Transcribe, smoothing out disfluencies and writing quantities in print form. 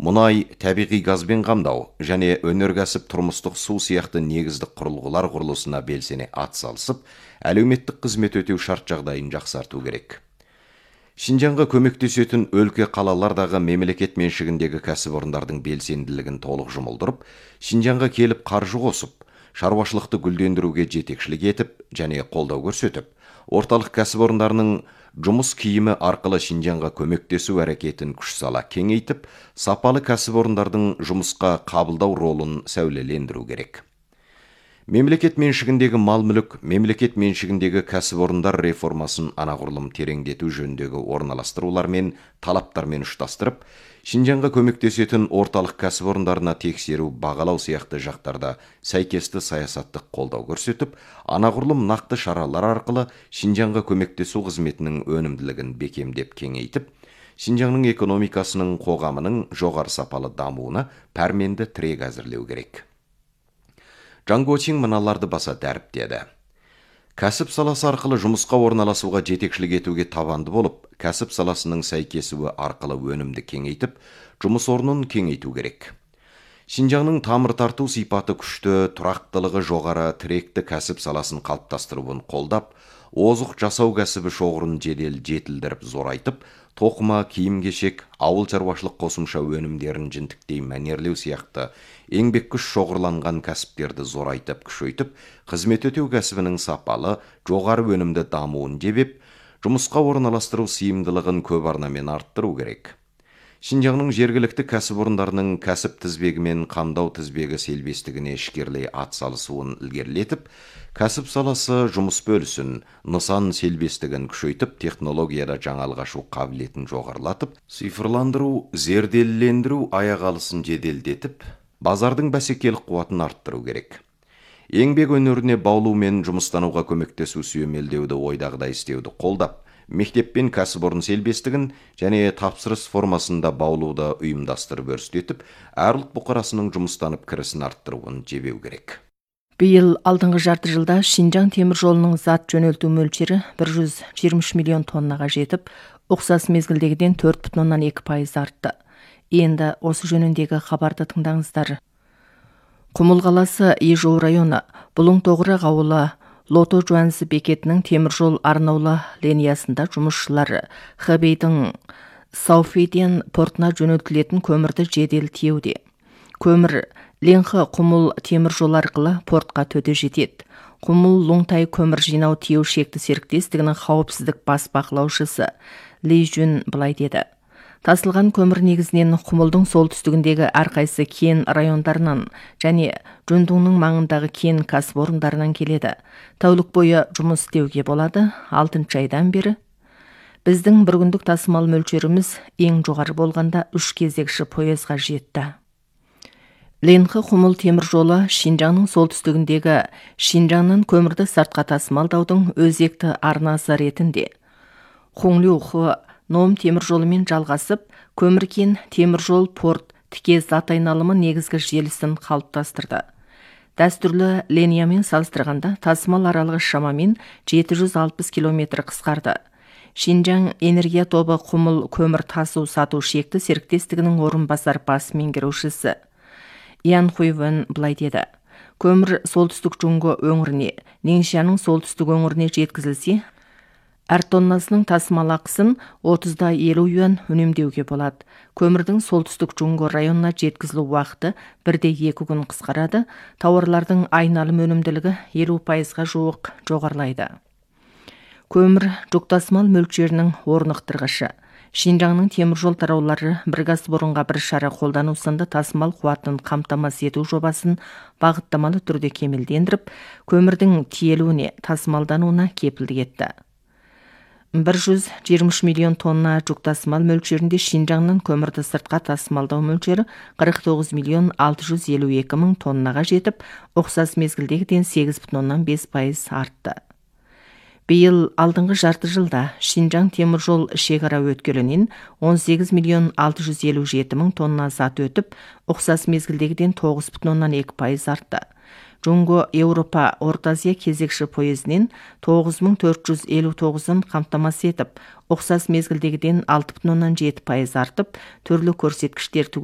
Мұнай, табиғи газбен қамдау және өнеркәсіп тұрмыстық су сияқты негізді құрылғылар құрылысына белсене атсалысып, әлеуметтік қызмет өтеу шарт жағдайын жақсарту керек. Шинжанға көмектесетін өлке қалалардағы мемлекет меншігіндегі кәсіпорындардың белсенділігін толық жұмылдырып, Шинжанға келіп қаржы қосып, шаруашылықты гүлдендіруге жетекшілік етіп және қолдау көрсетіп, орталық кәсіпорындарының жұмыс киімі арқылы Шинжанға көмектесу әрекетін күш сала кеңейтіп, сапалы кәсіпорындардың жұмысқа қабылдау ролын сәулелендіру керек. Мемлекет меншігіндегі мал-мүлік, мемлекет меншігіндегі кәсіпорындар реформасын анағұрлым тереңдету жөніндегі орналастырулар мен талаптармен ұштастырып, Шинжанға көмектесетін орталық кәсіпорындарына тексеру, бағалау сияқты жақтарда сәйкесті саясаттық қолдау көрсетіп, анағұрлым нақты шаралар арқылы Шинжанға көмектесу қызметінің өнімділігін бекемдеп кеңейтіп, Шинжанның экономикасының, қоғамының жоғары сапалы дамуына пәрменді тірек әзірлеу керек. Чжан Guoqing мыналарды баса дәріптеді. Кәсіп саласы арқылы жұмысқа орналасуға жетекшілік етуге табанды болып, кәсіп саласының сәйкесуі арқылы өнімді кеңейтіп, жұмыс орнын кеңейту керек. Шинжанның тамыр тарту сипаты күшті, тұрақтылығы жоғары, тіректі кәсіп саласын қалыптастыруын қолдап, озық жасау кәсібі шоғырын жедел жетілдіріп зорайтып, тоқыма, киім-кешек, ауыл шаруашылық қосымша өнімдерін жінтіктей мәнерлеу сияқты еңбек күш шоғырланған кәсіптерді зорайтып, күшейтіп, қызмет өтеу кәсібінің сапалы, жоғары өнімді дамуын жебеп, жұмысқа орналастыру сыйымдылығын көп арнамен арттыру керек. Шинжанның жергілікті кәсіпорындарының кәсіп тізбегі мен қамдау тізбегі селбестігіне ішкерлей атсалысуын ілгерілетіп, кәсіп саласы жұмыс бөлісін, нысан селбестігін күшейтіп, технологияда жаңалық ашу қабілетін жоғарылатып, цифрландыру, зерделілендіру аяқ алысын жеделдетіп, базардың бәсекелік қуатын арттыру керек. Еңбек өнеріне баулу мен жұмыстануға көмектесу сүйемелдеуді ойдағыдай істеуді қолдап, мектеп пен кәсіпорын селбестігін және тапсырыс формасында баулуды ұйымдастырып өрістетіп, әрлік бұқарасының жұмыстанып кірісін арттыруын жебеу керек. Биыл алдыңғы жарты жылда Шинжан темір жолының зат жөнелту мөлшері 123 миллион тоннаға жетіп, ұқсас мезгілдегіден 4,2% артты. Енді осы жөніндегі хабарды тыңдаңыздар. Құмыл қаласы Ижоу районы, Бұлың тоғырақ ауылы, Лото Жуанзы бекетінің теміржол арнаулы линиясында жұмысшылар Хэбейдің Сауфейден портына жөнелтілетін көмірді жедел тиеуде. Көмір Ленхі құмыл теміржол арқылы портқа төте жетеді. Құмыл Лоңтай көмір жинау тиеу шекті серіктестігінің қауіпсіздік бас бақылаушысы Ли Жун былай деді. Тасылған көмір негізінен Құмылдың солтүстігіндегі әрқайсы кен райондарынан және Жүндіңнің маңындағы кен кәсіпорындарынан келеді. Тәулік бойы жұмыс істеуге болады. 6 айдан бері біздің бір күндік тасымал мөлшеріміз ең жоғары болғанда 3 кезекші пойызға жетті. Ленхі Құмыл темір жолы Шинжанның солтүстігіндегі Шинжаннан көмірді сыртқа тасымалдаудың өзекті арнасы ретінде Хонглюхы Ном темір жолымен жалғасып, көміркен темір жол порт тіке зат айналымы негізгі желісін қалыптастырды. Дәстүрлі линиямен салыстырғанда тасымал аралығы шамамен 760 километр қысқарды. Шинжан энергия тобы Құмыл көмір тасу сату шекті серіктестігінің орынбасар бас меңгерушісі Ян Хуйвен былай деді. Көмір солтүстік Чунго өңіріне, Неңшияның солтүстік өңіріне жеткізілсе, әр тоннасының тасымал ақысын 30-50 юан үнемдеуге болады. Көмірдің солтүстік Чунго районына жеткізілу уақыты 1-2 күн қысқарады, тауарлардың айналым өнімділігі 50%-ға жуық жоғарылайды. Көмір жүк тасымал мөлшерінің орнықтырғышы. Шинжанның теміржол тараулары бір кәсіпорынға бір шара қолдану сынды тасымал қуатын қамтамасыз ету жобасын бағыттамалы түрде кемелдендіріп, көмірдің тиелуіне, тасымалдануына кепілдік етті. 123 миллион тонна жүк тасымал мөлшерінде Шинжаннан көмірді сыртқа тасымалдау мөлшері 49 миллион 652 мың тоннаға жетіп, ұқсас мезгілдегіден 8,5% артты. Биыл алдыңғы жарты жылда Шинжан теміржол шекара өткелінен 18 миллион 657 мың тонна зат өтіп, ұқсас мезгілдегіден 9,2% артты. Джунго Еуропа Орта Азия кезекші пойызінен 9459-ын қамтамасыз етіп, ұқсас мезгілдегіден 6,7% артып, түрлі көрсеткіштер